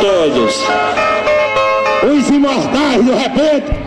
todos. Os imortais do repente.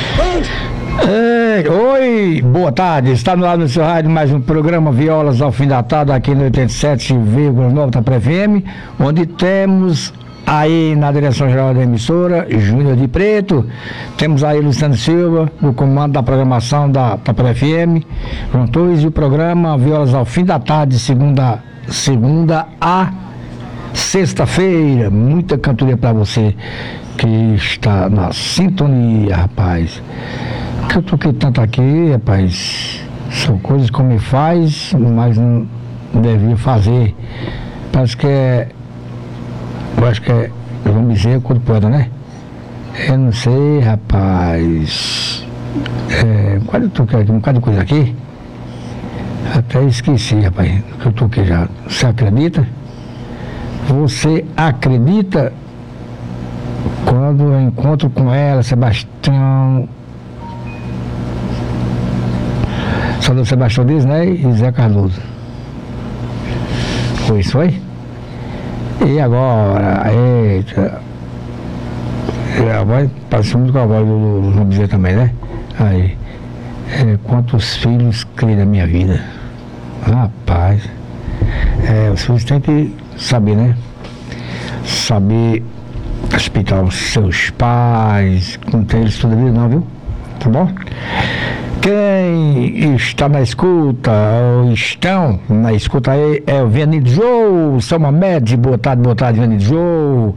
Oi, boa tarde. Está no ar no seu rádio mais um programa Violas ao Fim da Tarde aqui no 87,9 da FM, onde temos aí na direção geral da emissora Júnior de Preto, temos aí Luciano Silva no comando da programação da Tapera FM, João Torres, e o programa Violas ao Fim da Tarde, segunda a sexta-feira. Muita cantoria para você que está na sintonia, rapaz. Que eu toquei tanto aqui, rapaz, são coisas que me faz, mas não devia fazer. Parece que eu acho que vamos dizer quando puder, né? Eu não sei, rapaz. Quase eu toquei aqui, um bocado de coisa aqui. Até esqueci, rapaz, que eu toquei já. Você acredita? Você acredita? Quando eu encontro com ela, Sebastião, Salvador Sebastião Dias, né? E Zé Cardoso. Foi isso, foi? E agora, eita, a voz parece muito com a voz do vamos dizer também, né? Aí, quantos filhos criei na minha vida? Rapaz, os filhos têm que saber, né? Saber respeitar os seus pais, não tem eles toda a vida não, viu? Tá bom? Quem está na escuta, ou estão na escuta aí, é o Venido Joe, São Mamed, boa tarde, Venido Joe.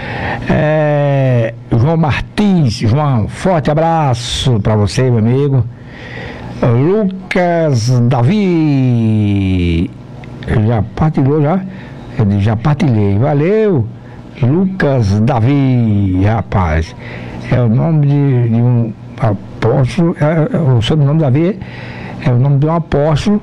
João Martins, João, forte abraço para você, meu amigo. Lucas Davi, já partilhou já? Ele já partilhei, valeu. Lucas Davi, rapaz, é o nome de um apóstolo, o sobrenome Davi é o nome de um apóstolo,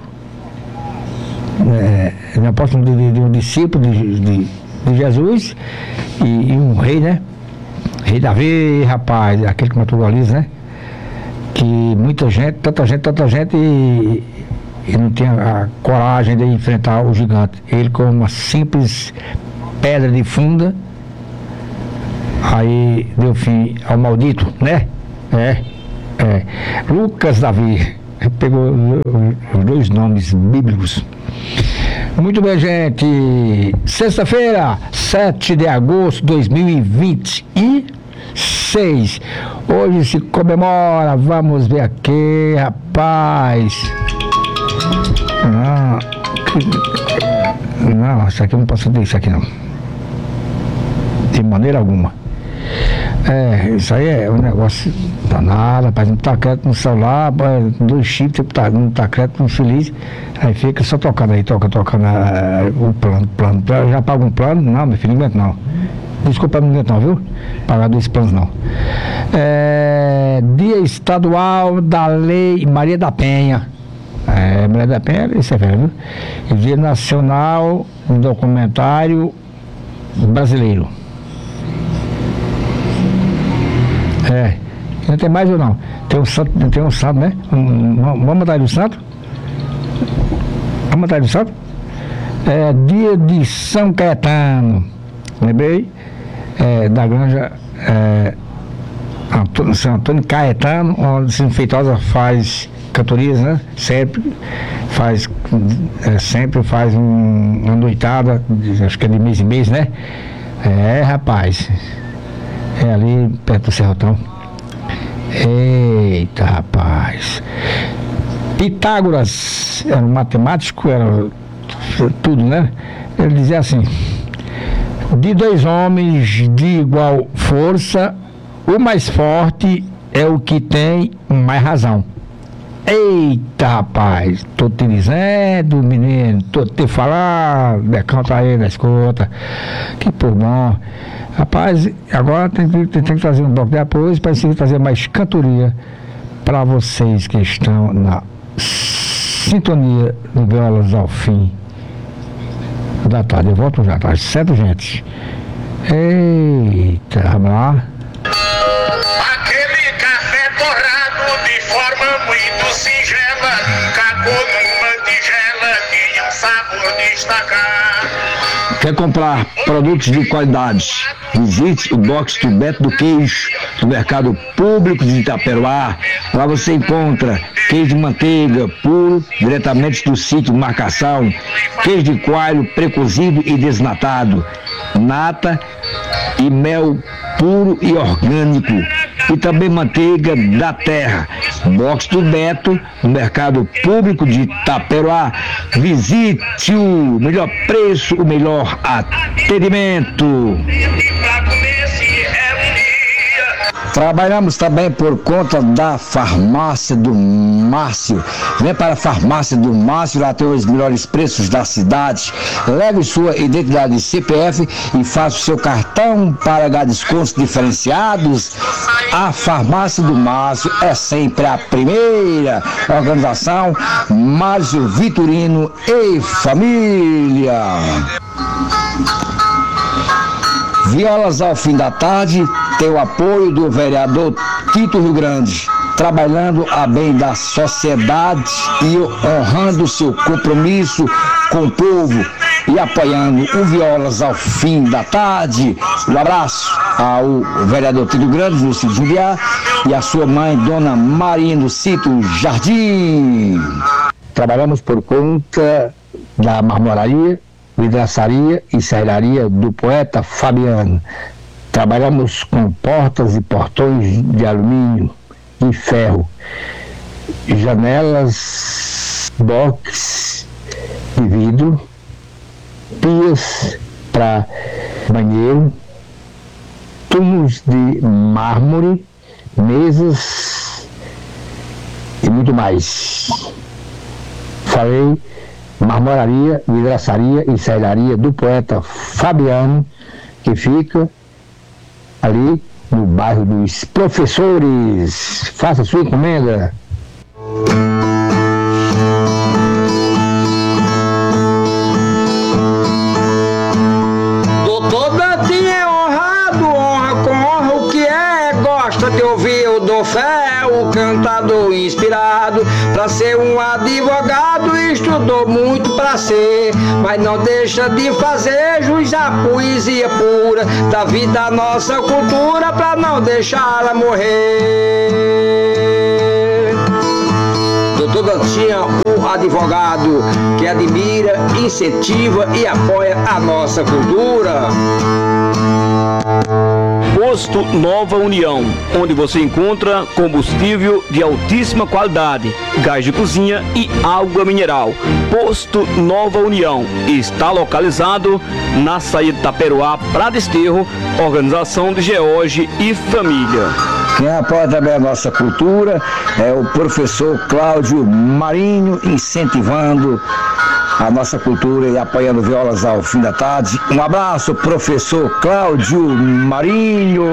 um apóstolo de um discípulo de Jesus e um rei, né? Rei Davi, rapaz, aquele que matou Golias, né? Que muita gente, tanta gente e não tinha a coragem de enfrentar o gigante. Ele com uma simples pedra de funda, aí deu fim ao maldito, né? Lucas Davi, pegou os dois nomes bíblicos. Muito bem, gente. Sexta-feira, 7 de agosto de 2026. Hoje se comemora, vamos ver aqui, rapaz. Não, isso aqui eu não posso dizer isso aqui não. De maneira alguma. Isso aí é um negócio danado, rapaz, não tá crédito no celular, dois chips, não tá crédito no feliz, aí fica só tocando aí, toca o plano, já paga um plano, não, meu filho, não aguento não. Desculpa, não aguento não, viu? Pagar 2 planos não. Dia Estadual da Lei Maria da Penha. Maria da Penha, isso é velho, viu? E Dia Nacional do Documentário Brasileiro. Não tem mais ou não? Tem um santo, né? Vamos mandar ele o santo? Vamos mandar ele o santo? Dia de São Caetano. Lembrei? Da granja São Antônio Caetano, onde São Feitosa faz cantorias, né? Sempre faz uma noitada, acho que é de mês em mês, né? Rapaz. Ali perto do Serrotão. Eita, rapaz. Pitágoras era um matemático, era tudo, né? Ele dizia assim: de 2 homens de igual força, o mais forte é o que tem mais razão. Eita, rapaz, tô te dizendo, menino, tô te falando, Becão tá aí na escuta, que por bom. Rapaz, agora tem que trazer um bloco de apoio para conseguir trazer mais cantoria para vocês que estão na sintonia do Violas ao Fim da Tarde. Eu volto já, tá? Certo, gente? Eita, vamos lá. Aquele café torrado de forma muito singela, cagou numa tigela, tinha um sabor destacar. Quer comprar produtos de qualidade? Visite o box do Beto do Queijo, do Mercado Público de Itaperuá. Lá você encontra queijo de manteiga puro, diretamente do sítio Marcação, queijo de coalho precozido e desnatado, nata e mel puro e orgânico, e também manteiga da terra. Box do Beto, no Mercado Público de Itaperuá. Visite o melhor preço, o melhor atendimento. Trabalhamos também por conta da Farmácia do Márcio. Vem para a Farmácia do Márcio, lá tem os melhores preços da cidade. Leve sua identidade CPF e faça o seu cartão para ganhar descontos diferenciados. A Farmácia do Márcio é sempre a primeira. Organização Márcio Vitorino e família. Violas ao fim da tarde tem o apoio do vereador Tito Rio Grande, trabalhando a bem da sociedade e honrando seu compromisso com o povo e apoiando o Violas ao fim da tarde. Um abraço ao vereador Tito Grande, no sítio Juliá, e a sua mãe, Dona Marinha, do sítio Jardim. Trabalhamos por conta da marmoraria, vidraçaria e serraria do poeta Fabiano. Trabalhamos com portas e portões de alumínio e ferro, janelas, box de vidro, pias para banheiro, tubos de mármore, mesas e muito mais. Falei marmoraria, vidraçaria e serraria do poeta Fabiano, que fica ali no bairro dos Professores. Faça sua encomenda. Doutor Betinho é honrado, honra com honra o que é, gosta de ouvir o do fé, o cantador inspirado, pra ser um advogado, estudou muito pra ser, mas não deixa de fazer jus à poesia pura da vida, nossa cultura, pra não deixá-la morrer. Doutor Betinho, o advogado que admira, incentiva e apoia a nossa cultura. Posto Nova União, onde você encontra combustível de altíssima qualidade, gás de cozinha e água mineral. Posto Nova União está localizado na saída de Itaperuá para Desterro, organização de George e família. Quem apoia também a nossa cultura é o professor Cláudio Marinho, incentivando a nossa cultura e apoiando Violas ao fim da tarde. Um abraço, professor Cláudio Marinho.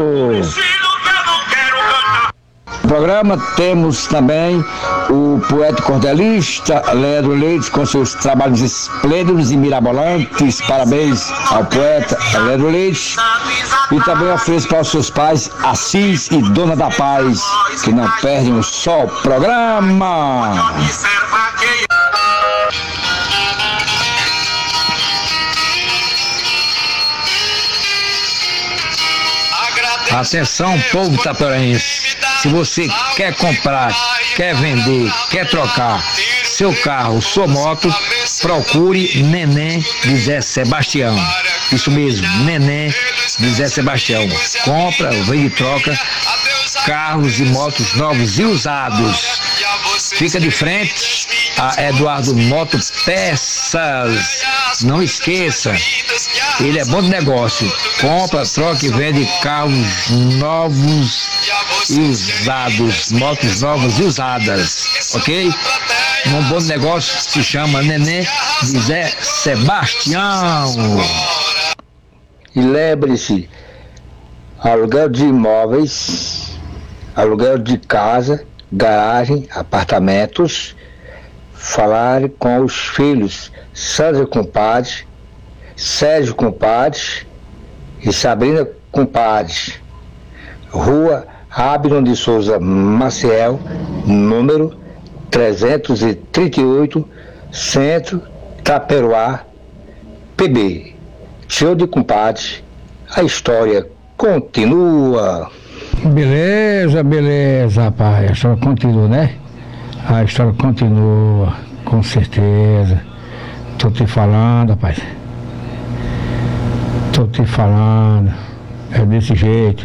No programa temos também o poeta cordelista Leandro Leite, com seus trabalhos esplêndidos e mirabolantes. Parabéns ao poeta Leandro Leite. E também ofereço para os seus pais, Assis e Dona da Paz, que não perdem um só programa. Atenção, povo itaperuense, se você quer comprar, quer vender, quer trocar seu carro, sua moto, procure Neném de Zé Sebastião. Isso mesmo, Neném de Zé Sebastião. Compra, vende e troca carros e motos novos e usados. Fica de frente a Eduardo Moto Peças. Não esqueça, ele é bom de negócio. Compra, troca e vende carros novos e usados, motos novas e usadas, ok? Um bom negócio se chama Neném de Zé Sebastião. E lembre-se, aluguel de imóveis, aluguel de casa, garagem, apartamentos, falar com os filhos Sandra Compadre, Sérgio Compadre e Sabrina Compadre. Rua Abner de Souza Maciel, número 338, Centro, Itaperuá, PB. Show de compadre, a história continua. Beleza, rapaz. A história continua, né? A história continua, com certeza. Tô te falando, rapaz. Tô te falando. É desse jeito.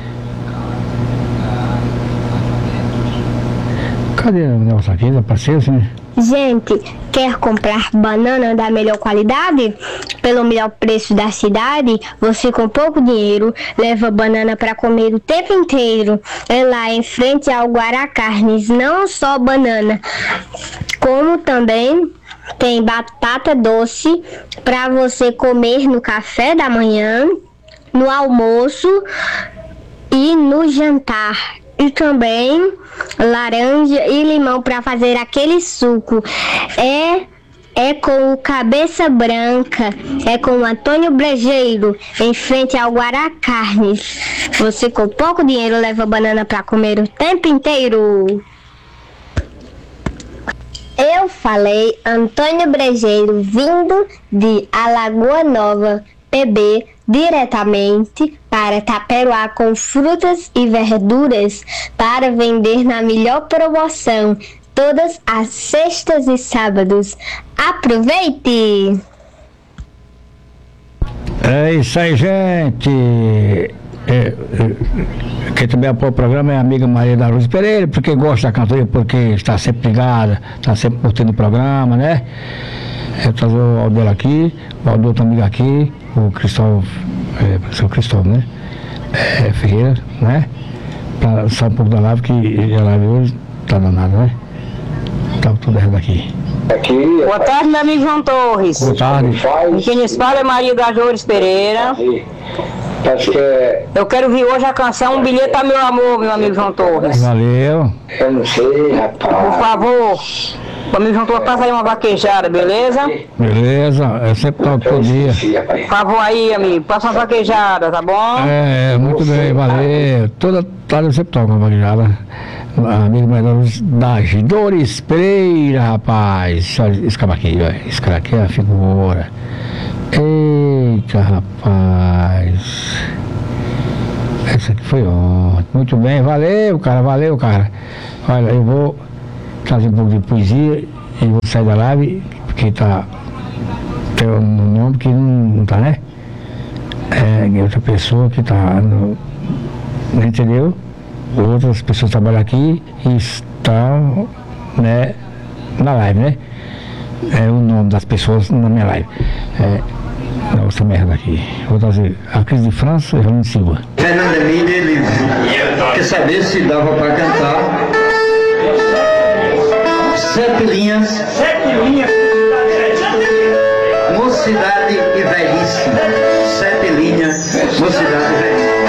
Cadê o negócio aqui? Apareceu assim? Gente, quer comprar banana da melhor qualidade? Pelo melhor preço da cidade? Você com pouco dinheiro leva banana para comer o tempo inteiro. É lá em frente ao Guará Carnes, não só banana, como também tem batata doce para você comer no café da manhã, no almoço e no jantar. E também laranja e limão para fazer aquele suco. É com o Cabeça Branca, é com o Antônio Brejeiro, em frente ao Guará Carnes. Você com pouco dinheiro leva banana para comer o tempo inteiro. Eu falei Antônio Brejeiro, vindo de Alagoa Nova, PB, diretamente para Taperoá com frutas e verduras para vender na melhor promoção, todas as sextas e sábados. Aproveite! É isso aí, gente. Quem também apoia o programa é a amiga Maria da Luz Pereira, porque gosta da cantoria, porque está sempre ligada, está sempre curtindo o programa, né? Eu trago o Aldo aqui, o outro amigo aqui, o Cristóvão, né? Ferreira, né? Pra sair um pouco da live, que a live hoje tá danada, né? Tá tudo errado aqui. Boa tarde, meu amigo João Torres. Boa tarde. Quem nos fala é Maria das Dores Pereira. Eu quero ouvir hoje a canção Um Bilhete a Meu Amor, meu amigo João Torres. Valeu. Eu não sei, rapaz. Por favor, meu amigo João Torres, passa aí uma vaquejada, beleza? Beleza, eu sempre toco todo dia. Por favor aí, amigo, passa uma vaquejada, tá bom? Muito bem, valeu. Toda tarde eu sempre toco uma vaquejada. Amigo das Dores Pereira, rapaz. Olha esse cara aqui, olha. Esse cara aqui é a figura. Eita, rapaz. Essa aqui foi ótimo. Muito bem, valeu, cara. Olha, eu vou trazer um pouco de poesia e vou sair da live, porque tem um nome que não tá, né? É outra pessoa que tá, entendeu? Outras pessoas trabalham aqui e estão, né, na live, né? É o nome das pessoas na minha live. Essa merda aqui. Vou trazer a Cris de França e Rolando Silva. Fernando Emília, ele quer saber se dava para cantar 7 linhas. Mocidade e velhice. 7 linhas, mocidade e velhice.